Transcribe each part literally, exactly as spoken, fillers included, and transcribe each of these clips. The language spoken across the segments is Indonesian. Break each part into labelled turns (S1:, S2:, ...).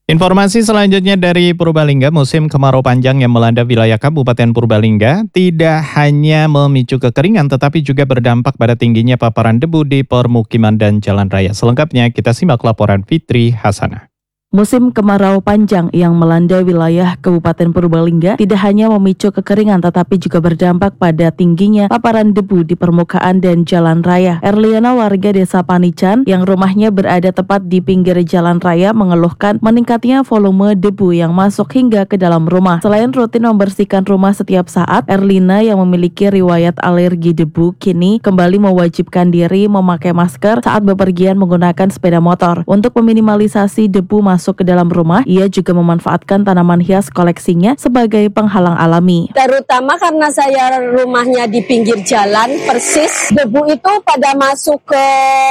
S1: Informasi selanjutnya dari Purbalingga, musim kemarau panjang yang melanda wilayah Kabupaten Purbalingga tidak hanya memicu kekeringan tetapi juga berdampak pada tingginya paparan debu di permukiman dan jalan raya. Selengkapnya kita simak laporan Fitri Hasanah.
S2: Musim kemarau panjang yang melanda wilayah Kabupaten Purbalingga tidak hanya memicu kekeringan tetapi juga berdampak pada tingginya paparan debu di permukaan dan jalan raya. Erliana, warga desa Panican yang rumahnya berada tepat di pinggir jalan raya, mengeluhkan meningkatnya volume debu yang masuk hingga ke dalam rumah. Selain rutin membersihkan rumah setiap saat, Erlina yang memiliki riwayat alergi debu kini kembali mewajibkan diri memakai masker saat bepergian menggunakan sepeda motor. Untuk meminimalisasi debu masuk masuk ke dalam rumah, ia juga memanfaatkan tanaman hias koleksinya sebagai penghalang alami.
S3: Terutama karena saya rumahnya di pinggir jalan, persis debu itu pada masuk ke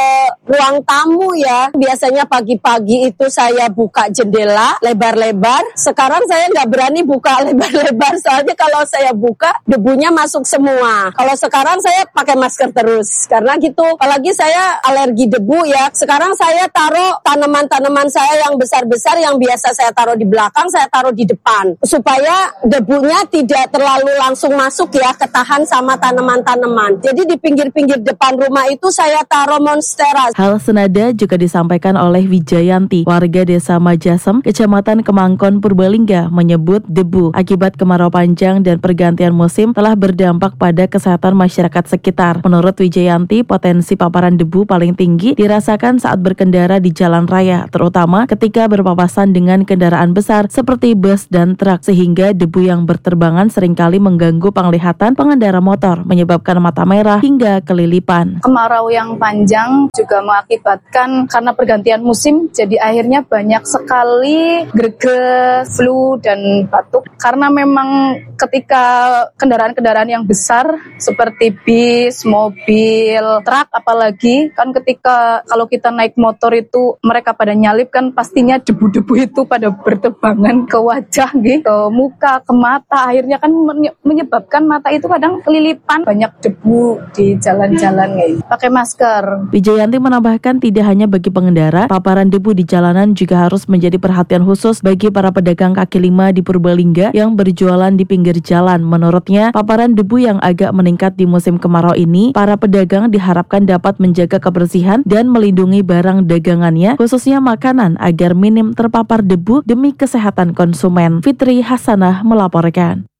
S3: ruang tamu ya. Biasanya pagi-pagi itu saya buka jendela lebar-lebar. Sekarang saya nggak berani buka lebar-lebar, soalnya kalau saya buka debunya masuk semua. Kalau sekarang saya pakai masker terus, karena gitu. Apalagi saya alergi debu ya. Sekarang saya taruh tanaman-tanaman saya yang besar besar yang biasa saya taruh di belakang, saya taruh di depan supaya debunya tidak terlalu langsung masuk ya, ketahan sama tanaman-tanaman. Jadi di pinggir-pinggir depan rumah itu saya taruh monstera.
S2: Hal senada juga disampaikan oleh Wijayanti, warga desa Majasem, Kecamatan Kemangkon, Purbalingga, menyebut debu akibat kemarau panjang dan pergantian musim telah berdampak pada kesehatan masyarakat sekitar. Menurut Wijayanti, potensi paparan debu paling tinggi dirasakan saat berkendara di jalan raya, terutama ketika berpapasan dengan kendaraan besar seperti bus dan truk, sehingga debu yang berterbangan seringkali mengganggu penglihatan pengendara motor, menyebabkan mata merah hingga kelilipan.
S4: Kemarau yang panjang juga mengakibatkan karena pergantian musim, jadi akhirnya banyak sekali greges, flu dan batuk. Karena memang ketika kendaraan-kendaraan yang besar seperti bis, mobil, truk apalagi, kan ketika kalau kita naik motor itu mereka pada nyalip, kan pastinya debu-debu itu pada berterbangan ke wajah, gitu, ke muka, ke mata. Akhirnya kan menyebabkan mata itu kadang kelilipan, banyak debu di jalan-jalan, gitu. Pakai masker.
S2: Wijayanti menambahkan tidak hanya bagi pengendara, paparan debu di jalanan juga harus menjadi perhatian khusus bagi para pedagang kaki lima di Purbalingga yang berjualan di pinggir jalan. Menurutnya, paparan debu yang agak meningkat di musim kemarau ini, para pedagang diharapkan dapat menjaga kebersihan dan melindungi barang dagangannya, khususnya makanan, agar minim terpapar debu demi kesehatan konsumen. Fitri Hasanah melaporkan.